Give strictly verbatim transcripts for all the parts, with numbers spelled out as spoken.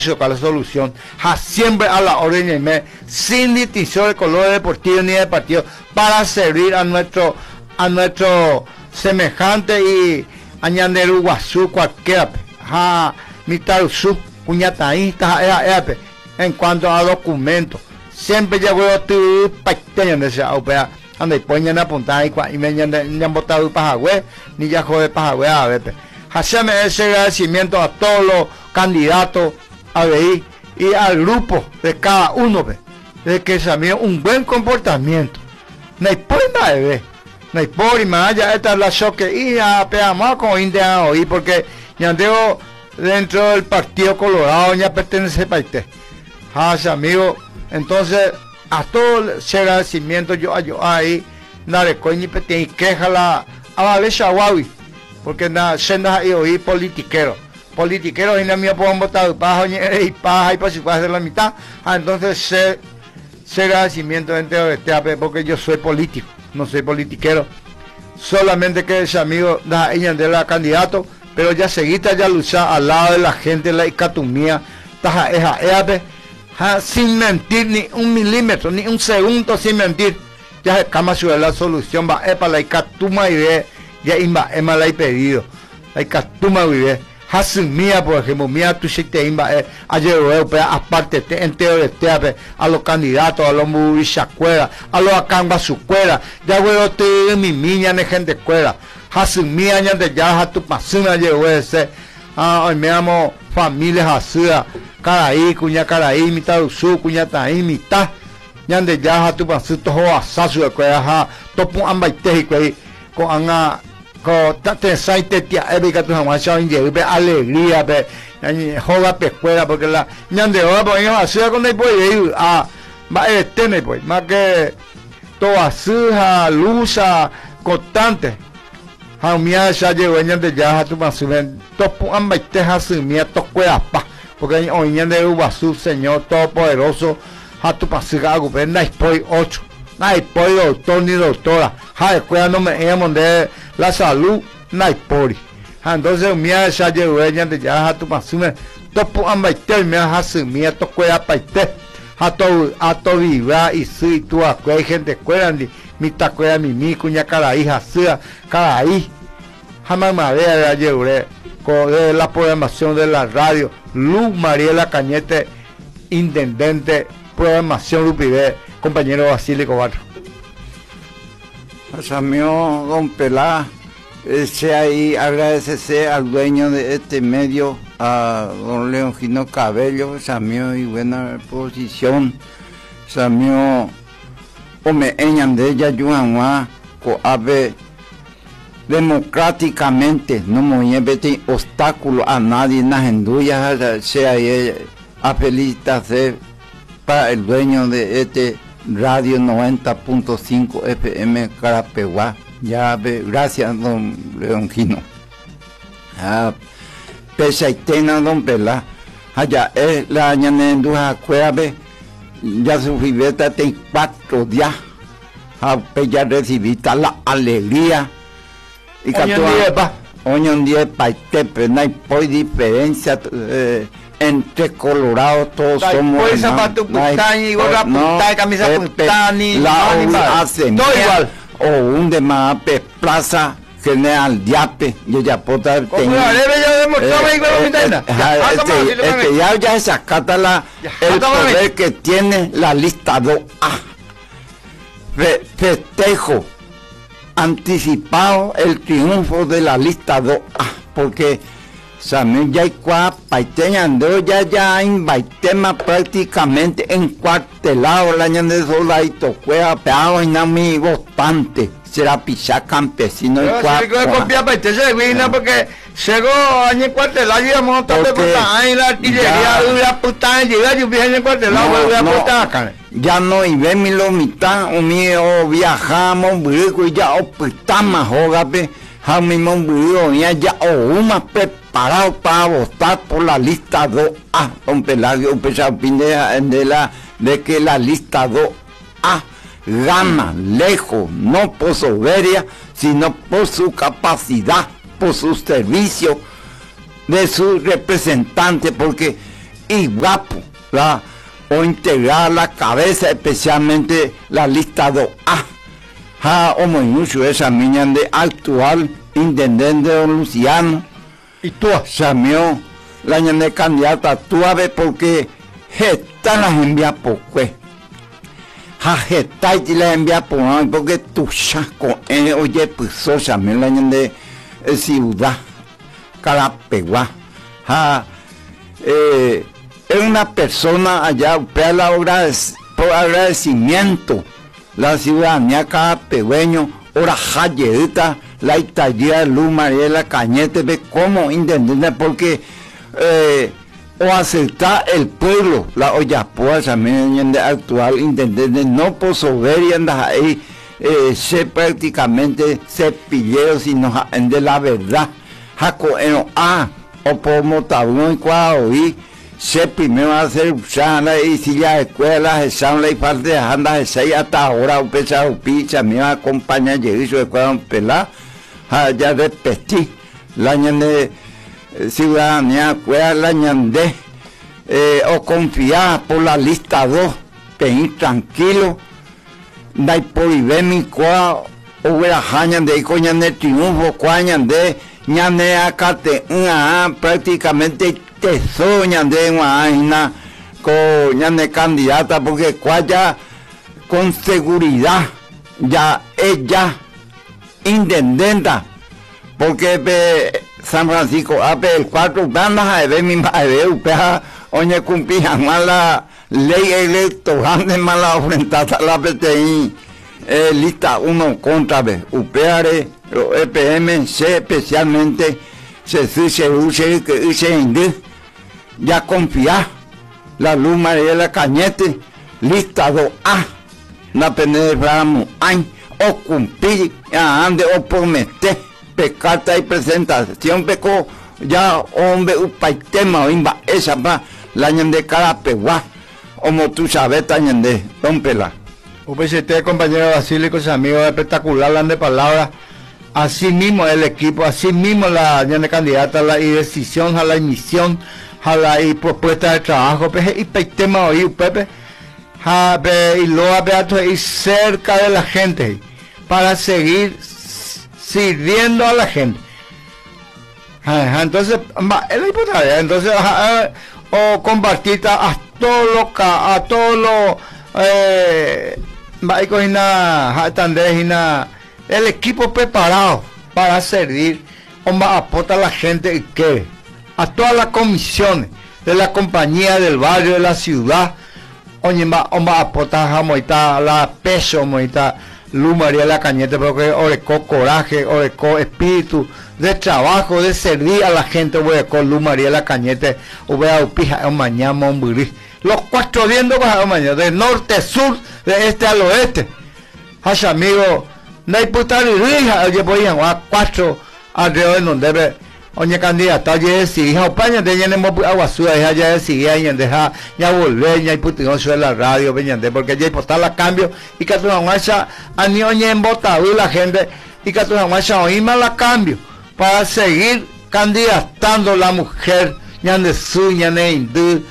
la solución, ja, siempre a la orden y me, sin distinción de color deportivo ni de partido, para servir a nuestro a nuestro semejante y añaneru guazú cualquiera, ja, mitarusu, cuñataísta, en cuanto a documentos, siempre ya voy a tu paiteño de esa opera, donde ponen a apuntar y me han votado Pajagüe, ni ya jode Pajagüe a ver, haceme ese agradecimiento a todos los candidatos a ver y al grupo de cada uno, de que se me un buen comportamiento, no hay por nada de ver, no hay por y más allá esta es la choque y a pegamos con India hoy porque ya tengo dentro del Partido Colorado ya pertenece a usted, amigo. Entonces a todo ese agradecimiento yo yo ahí nada coño y queja la a la vez Huawei porque nada se nos ha ido politiquero politiqueros y no me pueden votar paja y paja y para si puede hacer la mitad, ah, entonces se, se agradecimiento entero de este porque yo soy político, no soy politiquero, solamente que ese amigo da ella de la candidato, pero ya seguita ya luchar al lado de la gente, la icatumía, taja eja eape, sin mentir ni un milímetro, ni un segundo sin mentir, ya se cama sobre la solución, va es para la icatuma y ve, ya imba ema la he pedido, la icatuma y ve. Mía, por ejemplo, mía tu si te imba eh, ayer aparte te entero de este a los candidatos, a los mubichacuera, a los acamba su cuera, ya voy te mi niña de gente cuera, mía ya de ya tu pasuna llegó ese, ah, hoy me amo familia asía, caraí, cuña caraí, mitad su cuña taí, mitad, ya de ya tu pasito ho asasu de cuera, ja, topo ambaite y cuei, con anga co tate saite tia épica tu jamás ya inge be alegría be joga pescuera porque la ñande ahora pues en la ciudad con el pues a va este me pues más que toda suja lusa constante jamia ya llegó ñande ya tu masumen topo ambaite hasumia tocuera pa porque hoy ñande ubasu señor todopoderoso a tu pasiga gobierna estoy ocho no hay por doctor ni doctora, ja, escuela no me llaman de la salud, no hay por. Entonces, mía ya llegó ella de ya a tu masume, topo ambaite, me ha asumía, toco ya paite, a to, a to viva y si tú a hay gente escuela, mi tacuera, mi mi, cuña cara hija, sea, cara ahí, jamás madera ya llegó con la programación de la radio, Luz Mariela Cañete, intendente, programación Lupide. Compañero Basílico Barro. Pues amigo don Pelá, ese ahí agradecese al dueño de este medio, a don Leongino Cabello, ese amigo y buena posición, ese amigo o me eñan de ella yuanwa co ave democráticamente no me lleve obstáculo a nadie na genduya sea ahí a felicitarse para el dueño de este Radio noventa punto cinco F M Carapeguá. Ya ve, gracias don Leongino. Ah, pesaitena don Pelá. Allá es la ñanenduja cueve. Ya su fibeta tiene cuatro días. Ah, pues ya recibiste la alegría. Y que tú hoy en día paite, no hay por diferencia. Eh, entre Colorado todos Ay, somos pues zapato putani, gorra putani, camisa putani, la hace todo igual o un de más plaza general diape y ya pota como la leve ya demostraba igual este ya ya sacata la el poder que tiene la lista dos A festejo anticipado el triunfo de la lista dos A porque Samen ya cua paiteña ando ya ya invaitema prácticamente encuartelado la ñan de sola y tocuea peado y na mi votante será picha campesino y cua copia paiteña de vino porque llegó año encuartelado y vamos a estar de ahí la artillería de la puta llega yo vi año encuartelado voy a puta ya no y ve mi lo mitad o mío viajamos brico y ya optamos jogape a mi mombudo ya ya o una preparado para votar por la lista dos A, don Pelagio opina de la de que la lista dos A gana lejos, no por soberbia, sino por su capacidad, por su servicio de su representante, porque y guapo, la, o integrar la cabeza, especialmente la lista dos A. Ha o mucho esa niña de actual intendente don Luciano. Y tú, Samió la niña de candidata, tú a ver porque están las envías por qué. Ha gesta y la envía por ahí porque tu chaco, eh, oye, pues sosa, me la niña de eh, ciudad, Carapegua. Ha, eh, es una persona allá, para la obra por agradecimiento. La ciudadanía cada pequeño, ahora jayerita, la Itallía de Luz María de la Cañete, ve cómo intendente, porque eh, o aceptar el pueblo, la Oyapoa también de actual intendente, no por soberbia anda ahí, eh, se prácticamente cepillero, sino de la verdad, jaco en a o por motabón y cuaoí. Se primero a hacer usada y si la escuela esa la y parte de anda de seis hasta ahora un pesado picha me acompaña y su escuela un pelá ya repetí la ñande ciudadanía cuela la ñande eh, o confiar por la lista dos pedir tranquilo dai por ver mi cua o hubiera jañan de coñan de triunfo cuañan de ñande acate una prácticamente te soñan de una con ñande candidata porque cuaya con seguridad ya ella intendenta porque pe, San Francisco ape el cuatro bandas de ver mi madre upea oñe cumpía mala ley electoral de mala ofrentada la P T I eh, lista uno contra B upeare E P M C especialmente se se use que se inde ya confía la Luz María de la Cañete lista dos A na penetramos año o cumplir ande o prometer pecata y presentación peco ya hombre upaitema o imba esa va la ñande cara pegua como tú sabes tañande rompela. U P C T, compañero Basílico, sus amigos, espectacular, la de palabras. Así mismo el equipo, así mismo la ñande candidata, la y decisión, a la emisión, a la y propuesta de trabajo, pues y peitema hoy, Pepe, y lo a y cerca de la gente, para seguir sirviendo a la gente. Entonces, es la importancia, entonces, o compartir a todo lo que, a todo lo, eh, el equipo preparado para servir, a aportar a la gente que a todas las comisiones de la compañía del barrio, de la ciudad, oye, va a aportar a la peso, moita Luz María de la Cañete, porque orecó coraje, orecó espíritu de trabajo, de servir a la gente, orecó Luz María de la Cañete, orecó pija, mañana, hombre, los cuatro vientos mañana, de norte a sur, de este al oeste. Hace amigo, no hay puta de rija, oye, voy a cuatro alrededor de donde debe. Oye candidata, oye si hija opaña de llene mo agua suya ya ya sigue ahí en deja ya volver ya y putino de la radio veñande porque ya importar la cambio y que tu guacha a ni oye en botado la gente y que tu guacha oíma la cambio para seguir candidatando la mujer ya de su ya de hindú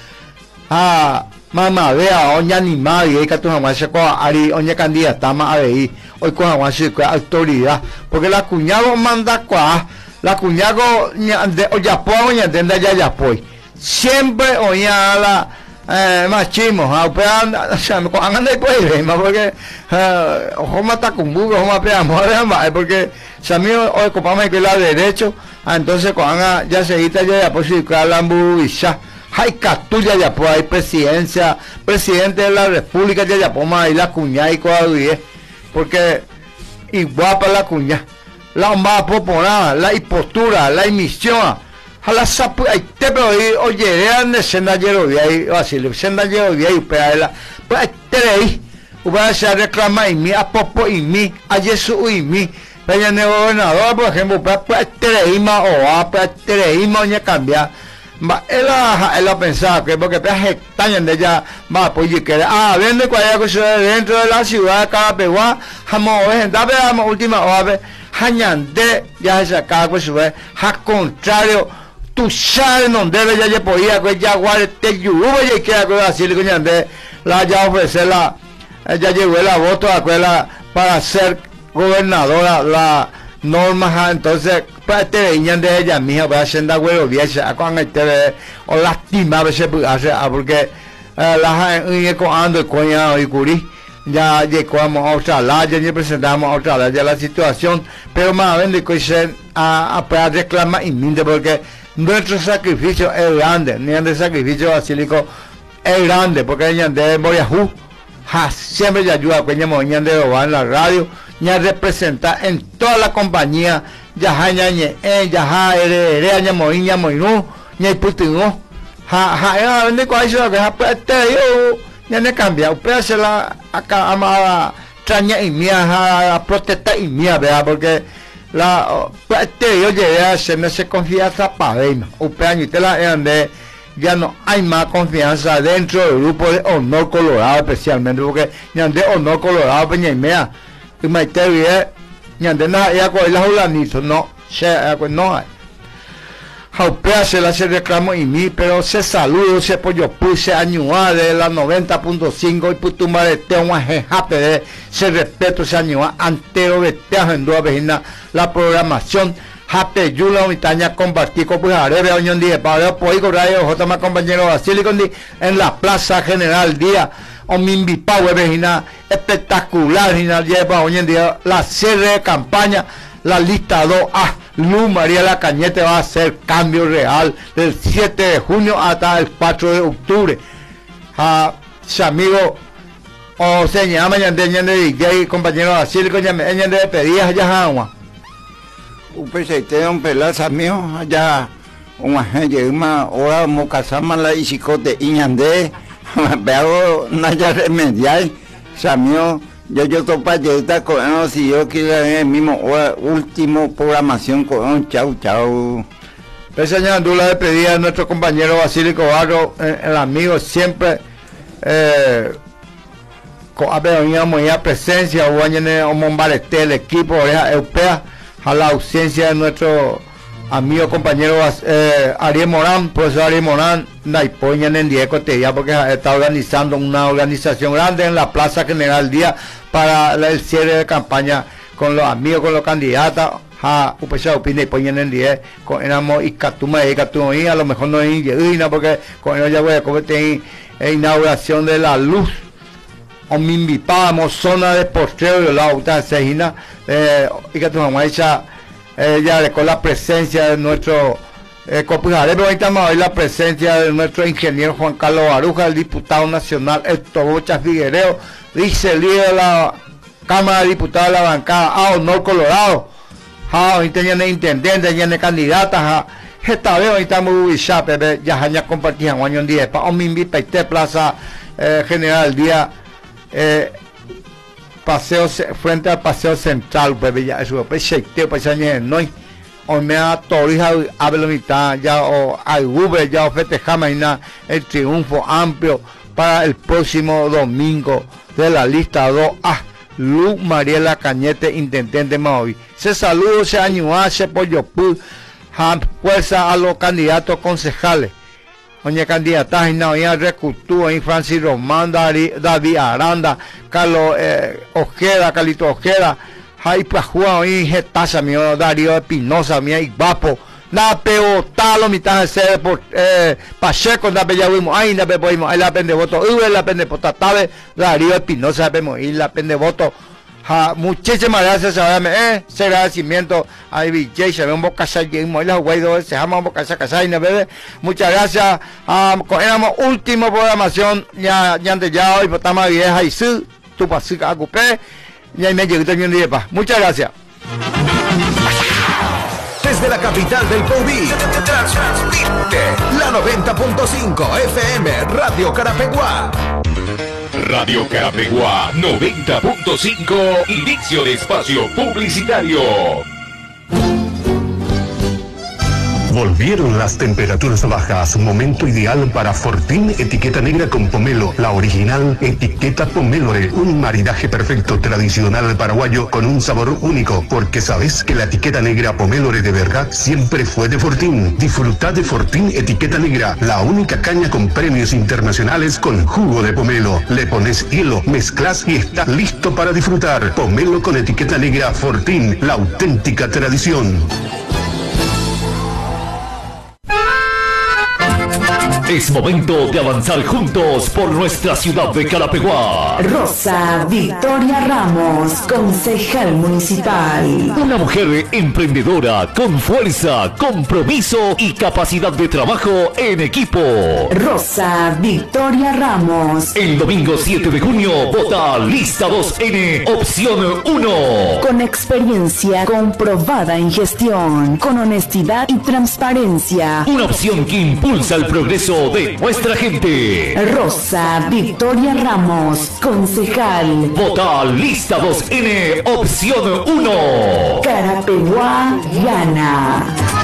a mamá vea oña ni madre y que tu guacha con ari oña candidata más a ver hoy con guacha con autoridad porque la cuñado manda cuá la cuñago de Oyapoa o ñandenda ya Yapoy siempre oía la eh, machismo a operan o sea me cojan de pues porque ojo mata con bugo ojo más peamos porque si a mí hoy copamos que la derecho entonces cojan ya se quita ya ya pues la lambu y ya hay catuya ya pues hay presidencia presidente de la república ya ya poma y la cuña y coadie porque igual para la cuña la más popular, la impostura, la emisión, a la sapu, hay te pero oye, eran de sendallero de ahí, así, el sendallero de ahí, pero la, pues tres, uva se reclama y mi, a popo y mi, a Jesús y mi, pero el gobernador, por ejemplo, pues tres más o a, pues tres más ya cambia, va, él ha, él ha pensado que porque pues están de ella, va, pues y que, ah, vende cualquier cosa dentro de la ciudad de Carapegua, jamás, ves, dame la última, o a ver, hañande ya se acaba pues sube ha contrario tu ya no debe ya ya podía que ya guarde yugo ya que algo así le coñande la ya ofrecer la ya llegó el voto a escuela para ser gobernadora la normas entonces para te venían de ella mija va a ser da huevo vieja con este o lástima a veces porque la gente con ando coña y curi ya llegamos a Australia ya ni presentamos a Australia ya la situación pero más bien de que se a a para reclamar y minde porque nuestro sacrificio es grande ni de sacrificio basílico es grande porque ella de Boyajú siempre ya ayuda que ella moñan de va en la radio ya representa en toda la compañía ya ya ya ya ya ere ere ya moña moñu ya putingo ha ha ya de cuál es lo que ha puesto yo ya ne cambia usted se la acá ama traña y mía a protestar y mía vea porque la este yo llegué a se me se confianza para ver usted año te la de ya no hay más confianza dentro del grupo de Honor Colorado especialmente porque ya de Honor Colorado peña y mea y me te vi ya de nada ya con la julanito no se no hay Jaupea se la se reclamo y mí, pero se saludo, se pollo puse añua de la noventa punto cinco y putumba de teuma jejape se respeto se añua antero de teajo en dos vecinas la programación jape yula unitaña compartir con pues arebe oñón día para poder correr j más compañero Basílico en la Plaza General Día o mi invitado vecina espectacular y lleva hoy en día la serie de campaña la lista dos A Luz María La Cañete va a hacer cambio real del siete de junio hasta el cuatro de octubre. A su amigo o se llama Yande de compañero Basílico Yande de pedías ya agua. Pues te un pelaza mío allá una gente más hora mocasama la isicote iñande veo naya remedial samio yo yo topa ya con si yo quiero el mismo hora, último programación con chau chau. Esa ñandula de pedida de nuestro compañero Basílico Barro, el, el amigo siempre eh, con a presencia o o Mombarete el equipo europea a la ausencia de nuestro amigo compañero eh, Ariel Morán, profesor Ariel Morán, Naipoña en Diego ya porque está organizando una organización grande en la Plaza General Día para el cierre de campaña con los amigos, con los candidatos a Upesa Upina y poñen en diez con enamo y Catuma y Catuma y a lo mejor no hay porque con ellos ya voy a cometer inauguración de la luz o me invitábamos zona de postreo de la auta Sejina eh, y Catuma ella ella con la presencia de nuestro eh, copujaremos ahorita más hoy la presencia de nuestro ingeniero Juan Carlos Baruja, el diputado nacional Héctor Bocha Figuereo, dice el líder de la Cámara de Diputados de la bancada a Honor Colorado. Ah, hoy tenían intendente, tenían candidatas, esta vez hoy estamos ubicados, ya ya compartían un año en día, para un invita a este Plaza eh, General Día, eh, paseo frente al Paseo Central, pues ya eso, pues se te pues años no hay, o me ha torija a mitad ya o al Uber ya o festejamos el triunfo amplio para el próximo domingo de la lista dos A. Luz María La Cañete, intendente Maui. Se saludo, se añua, se pollo pu, fuerza a los candidatos concejales. Doña candidata Ginaoya Recultúa, Francis Román, David Aranda, Carlos eh, Ojeda, Calito Ojeda, Jai Pajua, Getaza, mío, Darío Espinosa, mi Ibapo. Na peotalo mitad de ser por eh, Pacheco na bella vimos ahí na beboimos ahí la pende voto uve la pende potatabe Darío Espinosa vemos y la pende voto ha muchísimas gracias sabeme eh ese agradecimiento a V J se ve un boca y la guaido se llama un boca casa y na bebé muchas gracias a um, éramos último programación ya ya antes ya hoy potama vieja y su tu pasica acupé ya me llegó también de paz muchas gracias. Desde la capital del Covid, transmite la noventa punto cinco F M Radio Carapeguá. Radio Carapeguá noventa punto cinco, inicio de espacio publicitario. Volvieron las temperaturas bajas, momento ideal para Fortín etiqueta negra con pomelo, la original etiqueta Pomélore, un maridaje perfecto tradicional paraguayo con un sabor único, porque sabes que la etiqueta negra Pomélore de verdad siempre fue de Fortín. Disfruta de Fortín etiqueta negra, la única caña con premios internacionales con jugo de pomelo. Le pones hielo, mezclas y está listo para disfrutar. Pomelo con etiqueta negra Fortín, la auténtica tradición. Es momento de avanzar juntos por nuestra ciudad de Carapeguá. Rosa Victoria Ramos, concejal municipal. Una mujer emprendedora con fuerza, compromiso y capacidad de trabajo en equipo. Rosa Victoria Ramos. El domingo siete de junio vota lista dos ene, opción uno. Con experiencia comprobada en gestión, con honestidad y transparencia. Una opción que impulsa el progreso de nuestra gente. Rosa Victoria Ramos, concejal. Vota lista dos ene, opción uno. Carapeguá gana.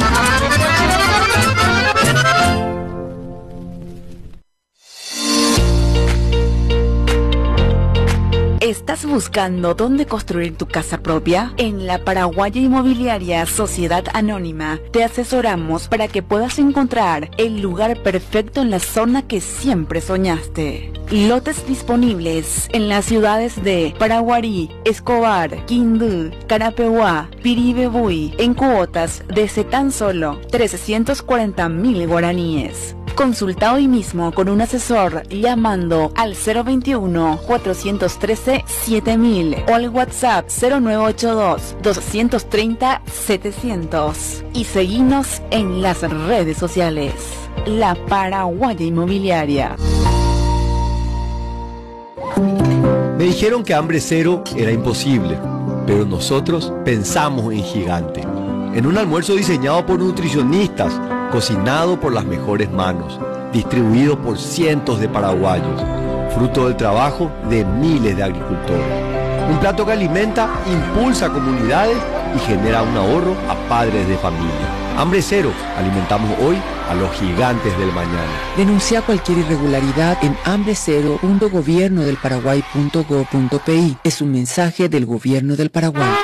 ¿Estás buscando dónde construir tu casa propia? En la Paraguaya Inmobiliaria Sociedad Anónima te asesoramos para que puedas encontrar el lugar perfecto en la zona que siempre soñaste. Lotes disponibles en las ciudades de Paraguarí, Escobar, Quindú, Carapeguá, Piribebuy, en cuotas desde tan solo trescientos cuarenta mil guaraníes. Consulta hoy mismo con un asesor llamando al cero veintiuno, cuatrocientos trece, siete mil o al WhatsApp cero nueve ocho dos, doscientos treinta, setecientos. Y seguinos en las redes sociales. La Paraguaya Inmobiliaria. Me dijeron que hambre cero era imposible, pero nosotros pensamos en gigante. En un almuerzo diseñado por nutricionistas, cocinado por las mejores manos, distribuido por cientos de paraguayos, fruto del trabajo de miles de agricultores. Un plato que alimenta, impulsa comunidades y genera un ahorro a padres de familia. Hambre cero, alimentamos hoy a los gigantes del mañana. Denuncia cualquier irregularidad en hambre cero punto gobierno del paraguay punto gob punto pe. Es un mensaje del Gobierno del Paraguay.